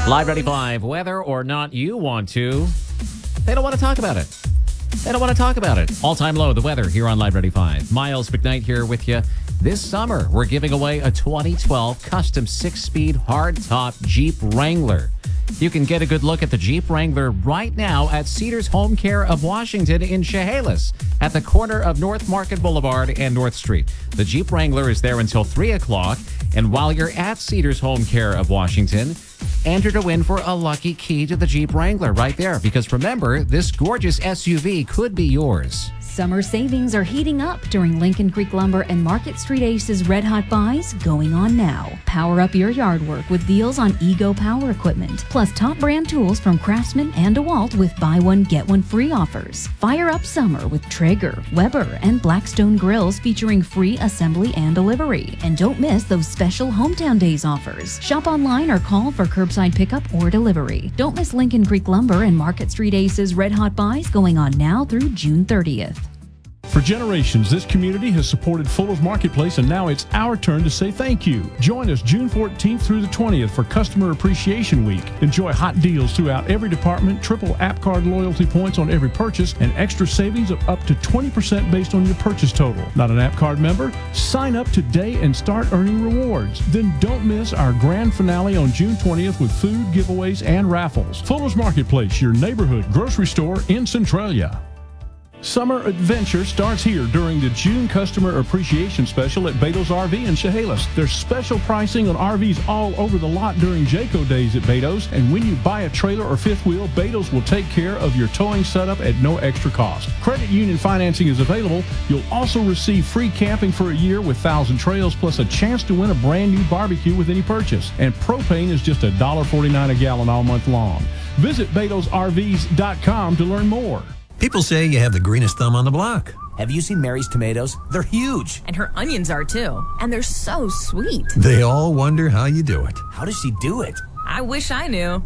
Live 95, whether or not you want to, they don't want to talk about it. They don't want to talk about it. All-time low, the weather here on Live 95. Miles McKnight here with you. This summer, we're giving away a 2012 custom 6-speed hardtop Jeep Wrangler. You can get a good look at the Jeep Wrangler right now at Cedars Home Care of Washington in Chehalis at the corner of North Market Boulevard and North Street. The Jeep Wrangler is there until 3 o'clock. And while you're at Cedars Home Care of Washington, enter to win for a lucky key to the Jeep Wrangler right there. Because remember, this gorgeous SUV could be yours. Summer savings are heating up during Lincoln Creek Lumber and Market Street Aces Red Hot Buys going on now. Power up your yard work with deals on Ego Power Equipment, plus top brand tools from Craftsman and DeWalt with buy one, get one free offers. Fire up summer with Traeger, Weber, and Blackstone grills featuring free assembly and delivery. And don't miss those special Hometown Days offers. Shop online or call for curbside pickup or delivery. Don't miss Lincoln Creek Lumber and Market Street Aces Red Hot Buys going on now through June 30th. For generations, this community has supported Fuller's Marketplace, and now it's our turn to say thank you. Join us June 14th through the 20th for Customer Appreciation Week. Enjoy hot deals throughout every department, triple app card loyalty points on every purchase, and extra savings of up to 20% based on your purchase total. Not an app card member? Sign up today and start earning rewards. Then don't miss our grand finale on June 20th with food, giveaways, and raffles. Fuller's Marketplace, your neighborhood grocery store in Centralia. Summer adventure starts here during the June Customer Appreciation Special at Beto's RV in Chehalis. There's special pricing on RVs all over the lot during Jayco days at Beto's, and when you buy a trailer or fifth wheel, Beto's will take care of your towing setup at no extra cost. Credit union financing is available. You'll also receive free camping for a year with 1,000 Trails, plus a chance to win a brand new barbecue with any purchase. And propane is just $1.49 a gallon all month long. Visit BetosRVs.com to learn more. People say you have the greenest thumb on the block. Have you seen Mary's tomatoes? They're huge. And her onions are too. And they're so sweet. They all wonder how you do it. How does she do it? I wish I knew.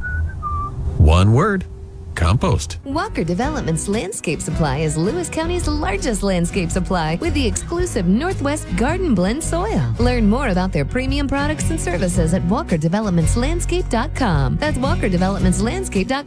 One word. Compost. Walker Development's Landscape Supply is Lewis County's largest landscape supply with the exclusive Northwest Garden Blend soil. Learn more about their premium products and services at WalkerDevelopmentsLandscape.com. That's WalkerDevelopmentsLandscape.com.